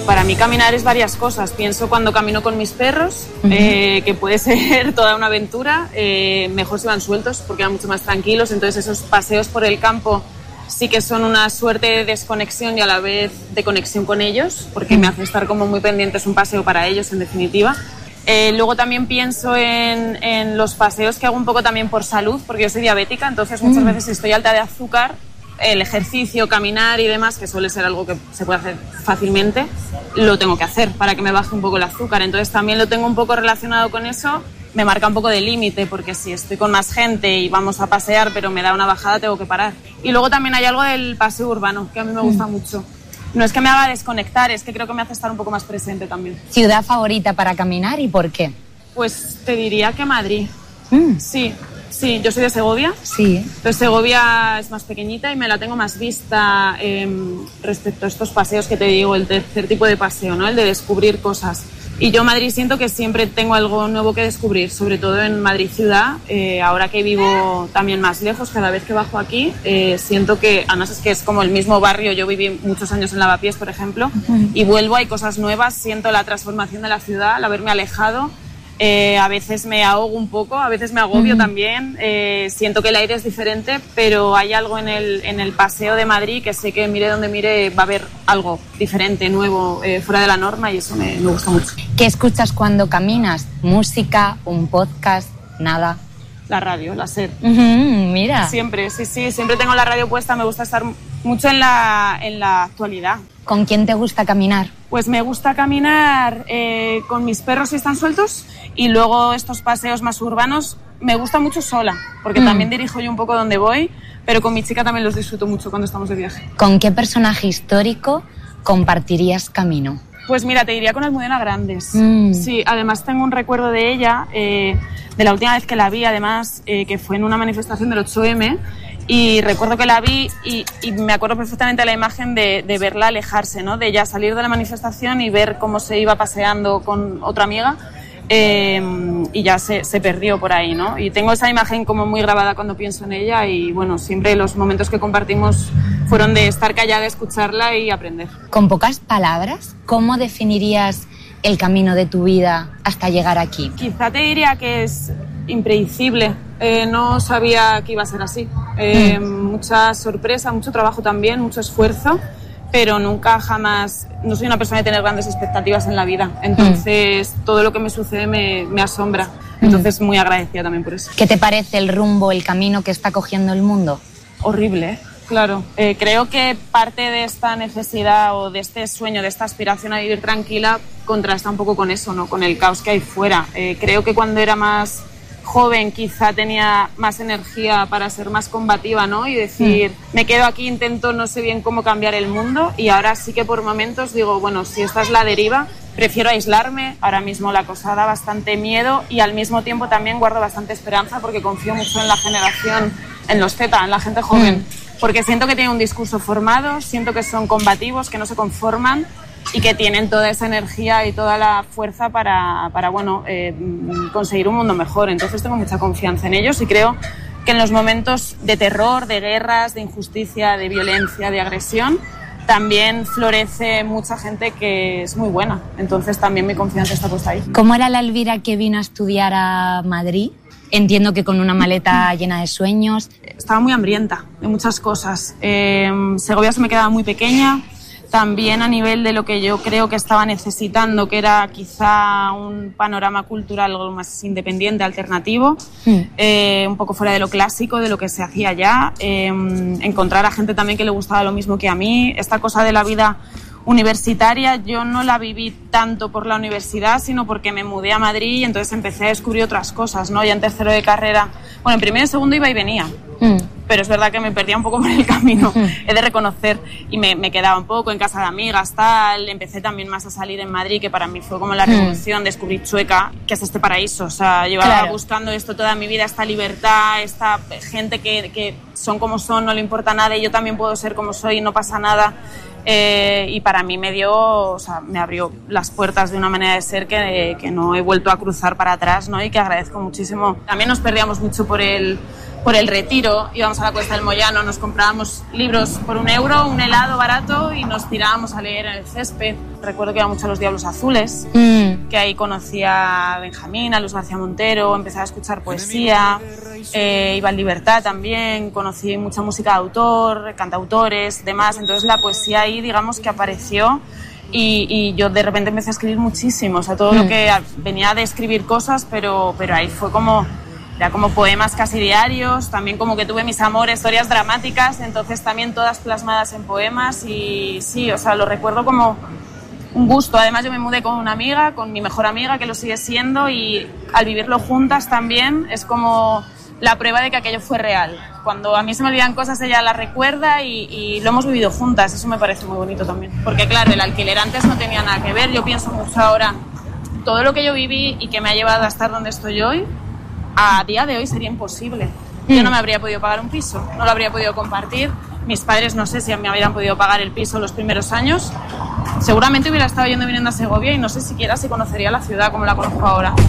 Para mí caminar es varias cosas. Pienso cuando camino con mis perros, que puede ser toda una aventura, mejor si van sueltos porque van mucho más tranquilos, entonces esos paseos por el campo sí que son una suerte de desconexión y a la vez de conexión con ellos, porque me hace estar como muy pendiente, es un paseo para ellos en definitiva. Luego también pienso en los paseos que hago un poco también por salud, porque yo soy diabética, entonces muchas veces si estoy alta de azúcar, el ejercicio, caminar y demás, que suele ser algo que se puede hacer fácilmente, lo tengo que hacer para que me baje un poco el azúcar. Entonces también lo tengo un poco relacionado con eso, me marca un poco de límite, porque si estoy con más gente y vamos a pasear, pero me da una bajada, tengo que parar. Y luego también hay algo del paseo urbano, que a mí me gusta mucho. No es que me haga desconectar, es que creo que me hace estar un poco más presente también. ¿Ciudad favorita para caminar y por qué? Pues te diría que Madrid. Sí, yo soy de Segovia. Sí. Pero Segovia es más pequeñita y me la tengo más vista respecto a estos paseos que te digo, el tercer tipo de paseo, ¿no? El de descubrir cosas. Y yo Madrid siento que siempre tengo algo nuevo que descubrir, sobre todo en Madrid ciudad. Ahora que vivo también más lejos, cada vez que bajo aquí, siento que, además es que es como el mismo barrio, yo viví muchos años en Lavapiés, por ejemplo, y vuelvo, hay cosas nuevas, siento la transformación de la ciudad, al haberme alejado. A veces me ahogo un poco, a veces me agobio también, siento que el aire es diferente, pero hay algo en el paseo de Madrid que sé que mire donde mire va a haber algo diferente, nuevo, fuera de la norma, y eso me gusta mucho. ¿Qué escuchas cuando caminas? ¿Música? ¿Un podcast? ¿Nada? La radio, la SER. Mira. Siempre, sí, siempre tengo la radio puesta, me gusta estar mucho en la actualidad. ¿Con quién te gusta caminar? Pues me gusta caminar con mis perros si están sueltos, y luego estos paseos más urbanos me gusta mucho sola, porque también dirijo yo un poco donde voy, pero con mi chica también los disfruto mucho cuando estamos de viaje. ¿Con qué personaje histórico compartirías camino? Pues mira, te diría con Almudena Grandes. Sí, además tengo un recuerdo de ella, de la última vez que la vi, además, que fue en una manifestación del 8M, y recuerdo que la vi y me acuerdo perfectamente de la imagen de verla alejarse, ¿no? De ella salir de la manifestación y ver cómo se iba paseando con otra amiga, y ya se perdió por ahí, ¿no? Y tengo esa imagen como muy grabada cuando pienso en ella, y bueno, siempre los momentos que compartimos fueron de estar callada, escucharla y aprender. Con pocas palabras, ¿cómo definirías el camino de tu vida hasta llegar aquí? Quizá te diría que es impredecible. No sabía que iba a ser así. Mucha sorpresa, mucho trabajo también, mucho esfuerzo, pero nunca jamás, no soy una persona de tener grandes expectativas en la vida, entonces todo lo que me sucede me asombra, entonces muy agradecida también por eso. ¿Qué te parece el rumbo, el camino que está cogiendo el mundo? Horrible, claro. Creo que parte de esta necesidad o de este sueño, de esta aspiración a vivir tranquila, contrasta un poco con eso, ¿no? Con el caos que hay fuera. Creo que cuando era más joven quizá tenía más energía para ser más combativa, ¿no? Y decir, me quedo aquí, intento, no sé bien cómo cambiar el mundo, y ahora sí que por momentos digo, bueno, si esta es la deriva, prefiero aislarme. Ahora mismo la cosa da bastante miedo y al mismo tiempo también guardo bastante esperanza porque confío mucho en la generación, en los Z, en la gente joven, porque siento que tienen un discurso formado, siento que son combativos, que no se conforman y que tienen toda esa energía y toda la fuerza para conseguir un mundo mejor. Entonces tengo mucha confianza en ellos y creo que en los momentos de terror, de guerras, de injusticia, de violencia, de agresión, también florece mucha gente que es muy buena. Entonces también mi confianza está puesta ahí. ¿Cómo era la Elvira que vino a estudiar a Madrid? Entiendo que con una maleta llena de sueños. Estaba muy hambrienta de muchas cosas. Segovia se me quedaba muy pequeña. También a nivel de lo que yo creo que estaba necesitando, que era quizá un panorama cultural algo más independiente, alternativo, un poco fuera de lo clásico, de lo que se hacía allá, encontrar a gente también que le gustaba lo mismo que a mí. Esta cosa de la vida universitaria yo no la viví tanto por la universidad, sino porque me mudé a Madrid y entonces empecé a descubrir otras cosas, ¿no? Ya en tercero de carrera, bueno, en primero y segundo iba y venía, pero es verdad que me perdía un poco por el camino, he de reconocer, y me quedaba un poco en casa de amigas, tal. Empecé también más a salir en Madrid, que para mí fue como la revolución, descubrir Chueca, que es este paraíso, o sea, llevaba buscando esto toda mi vida, esta libertad, esta gente que son como son, no le importa nada, y yo también puedo ser como soy, no pasa nada. Y para mí me abrió las puertas de una manera de ser que no he vuelto a cruzar para atrás, ¿no? Y que agradezco muchísimo. También nos perdíamos mucho por el por el Retiro, íbamos a la Cuesta del Moyano, nos comprábamos libros por €1, un helado barato y nos tirábamos a leer en el césped. Recuerdo que iba mucho a los Diablos Azules, que ahí conocí a Benjamín, a Luz García Montero, empecé a escuchar poesía, iba en Libertad también, conocí mucha música de autor, cantautores, demás, entonces la poesía ahí digamos que apareció y yo de repente empecé a escribir muchísimo, o sea, todo lo que venía de escribir cosas, pero ahí fue como... Era como poemas casi diarios, también como que tuve mis amores, historias dramáticas, entonces también todas plasmadas en poemas y sí, o sea, lo recuerdo como un gusto. Además yo me mudé con una amiga, con mi mejor amiga, que lo sigue siendo, y al vivirlo juntas también es como la prueba de que aquello fue real. Cuando a mí se me olvidan cosas, ella las recuerda y lo hemos vivido juntas, eso me parece muy bonito también. Porque claro, el alquiler antes no tenía nada que ver, yo pienso mucho ahora, todo lo que yo viví y que me ha llevado a estar donde estoy hoy, a día de hoy sería imposible. Yo no me habría podido pagar un piso, no lo habría podido compartir. Mis padres no sé si me habrían podido pagar el piso los primeros años. Seguramente hubiera estado yendo y viniendo a Segovia y no sé siquiera si conocería la ciudad como la conozco ahora.